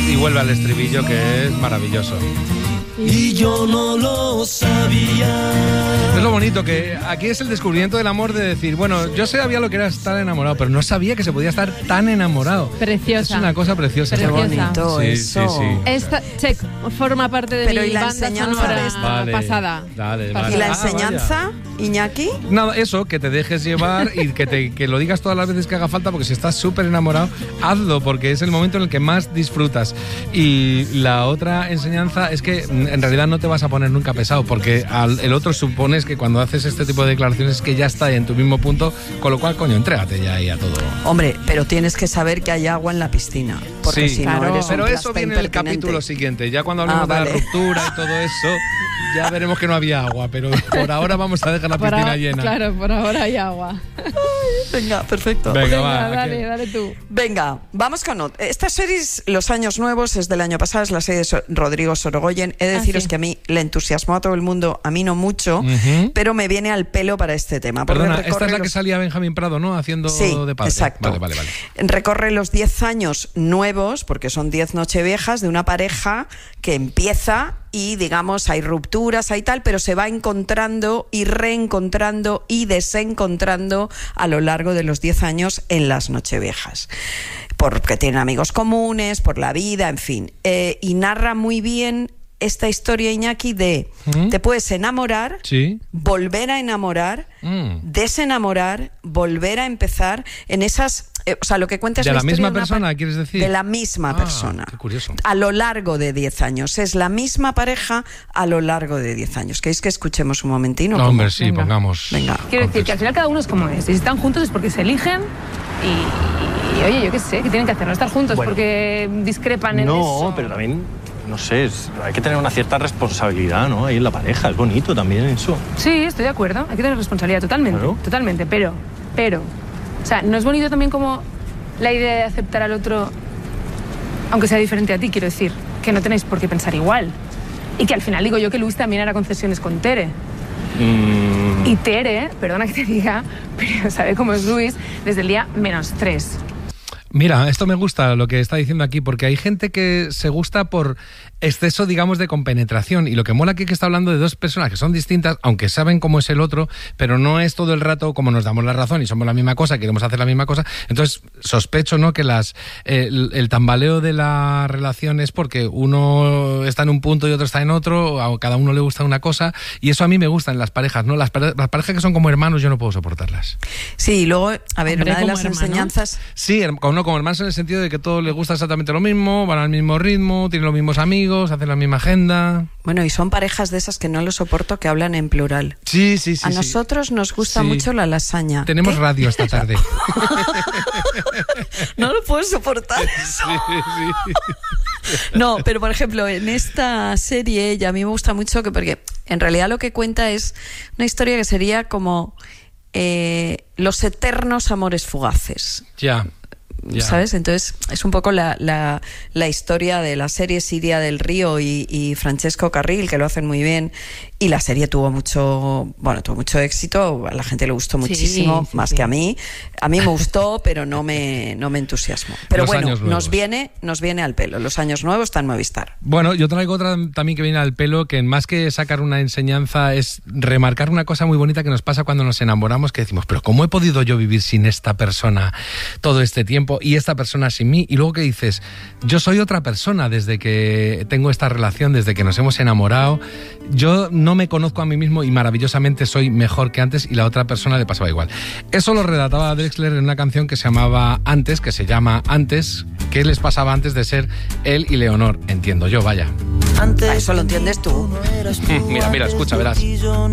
Y vuelve al estribillo, que es maravilloso. Y yo no lo sabía. Es lo bonito, que aquí es el descubrimiento del amor, de decir, bueno, yo sabía lo que era estar enamorado, pero no sabía que se podía estar tan enamorado. Preciosa. Es una cosa preciosa. Qué bonito eso. Sí. Esta forma parte de Pero mi ¿y la banda enseñanza sonora de esto? pasada. Dale. ¿Y la enseñanza, Iñaki? Nada, eso, que te dejes llevar y que lo digas todas las veces que haga falta, porque si estás súper enamorado, hazlo, porque es el momento en el que más disfrutas. Y la otra enseñanza es que en realidad no te vas a poner nunca pesado, porque el otro supones que cuando haces este tipo de declaraciones es que ya está en tu mismo punto, con lo cual, coño, entrégate ya ahí a todo. Hombre, pero tienes que saber que hay agua en la piscina, porque Sí, si no eres un pero eso plasta viene en el impertinente. capítulo siguiente. Ya cuando hablemos vale. de la ruptura y todo eso, ya veremos que no había agua, pero por ahora vamos a dejar la piscina llena. Claro, por ahora hay agua. Venga, perfecto. Venga, va. Dale tú. Venga, vamos con otra. Esta serie, Los Años Nuevos, es del año pasado, es la serie de Rodrigo Sorogoyen. He de deciros sí. que a mí le entusiasmó a todo el mundo, a mí no mucho, pero me viene al pelo para este tema. porque Perdona, esta es la recorre que salía Benjamín Prado, ¿no? Haciendo Sí, de padre. exacto. Vale. Recorre los 10 años nuevos, porque son 10 nocheviejas, de una pareja que empieza y, digamos, hay rupturas, hay tal, pero se va encontrando y reencontrando y desencontrando a lo largo de los 10 años en las nocheviejas. Porque tienen amigos comunes, por la vida, en fin. Y narra muy bien esta historia, Iñaki, de te puedes enamorar, Sí. volver a enamorar, desenamorar, volver a empezar en esas... o sea, lo que cuenta es ¿De la historia misma de una persona, quieres decir? De la misma persona. Qué curioso. A lo largo de 10 años. Es la misma pareja a lo largo de 10 años. ¿Queréis que escuchemos un momentino? No, hombre, sí, Venga. pongamos. Venga. Quiero decir que al final cada uno es como es. Y si están juntos es porque se eligen y oye, yo qué sé, ¿qué tienen que hacer? No estar juntos Bueno. porque discrepan en eso. No, pero también, no sé, hay que tener una cierta responsabilidad, ¿no? Ahí en la pareja, es bonito también eso. Sí, estoy de acuerdo. Hay que tener responsabilidad totalmente. Claro. Totalmente. Pero, o sea, ¿no es bonito también como la idea de aceptar al otro, aunque sea diferente a ti, quiero decir, que no tenéis por qué pensar igual? Y que al final digo yo que Luis también hará concesiones con Tere. Y Tere, perdona que te diga, pero sabe cómo es Luis desde el día -3. Mira, esto me gusta lo que está diciendo aquí, porque hay gente que se gusta por exceso, digamos, de compenetración, y lo que mola aquí es que está hablando de dos personas que son distintas, aunque saben cómo es el otro, pero no es todo el rato como nos damos la razón y somos la misma cosa, queremos hacer la misma cosa. Entonces sospecho, ¿no?, que el tambaleo de la relación es porque uno está en un punto y otro está en otro, a cada uno le gusta una cosa, y eso a mí me gusta en las parejas, ¿no? Las parejas que son como hermanos yo no puedo soportarlas. Sí, y luego, a ver, Hombre, una de como las hermanos. enseñanzas... Sí, como hermanos en el sentido de que todos les gusta exactamente lo mismo, van al mismo ritmo, tienen los mismos amigos, hacen la misma agenda. Bueno, y son parejas de esas que no lo soporto, que hablan en plural. Sí. A nosotros nos gusta Sí. mucho la lasaña. Tenemos ¿Qué? radio esta tarde. No lo puedo soportar eso. No, pero por ejemplo, en esta serie, y a mí me gusta mucho porque en realidad lo que cuenta es una historia que sería como los eternos amores fugaces. Ya. ¿Sabes? Entonces es un poco la historia de la serie Siria del Río y Francesco Carril, que lo hacen muy bien, y la serie tuvo mucho éxito, a la gente le gustó muchísimo, más que a mí me gustó, pero no me entusiasmó. Pero Los bueno, años nuevos. nos viene al pelo. Los años nuevos están en Movistar. Bueno, yo traigo otra también que viene al pelo, que más que sacar una enseñanza es remarcar una cosa muy bonita que nos pasa cuando nos enamoramos, que decimos, pero ¿cómo he podido yo vivir sin esta persona todo este tiempo y esta persona sin mí? Y luego que dices, yo soy otra persona desde que tengo esta relación, desde que nos hemos enamorado, yo no me conozco a mí mismo y maravillosamente soy mejor que antes, y la otra persona le pasaba igual. Eso lo relataba Drexler en una canción que se llamaba Antes, que se llama Antes, ¿qué les pasaba antes de ser él y Leonor? Entiendo yo, vaya. Eso lo entiendes tú. Mira, escucha, verás.